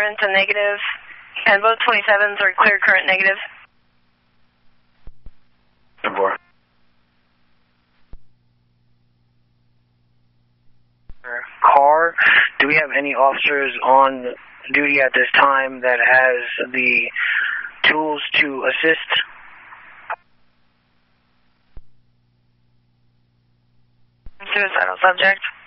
current and negative, and both 27s are clear current negative. Car, do we have any officers on duty at this time that has the tools to assist? Suicidal subject.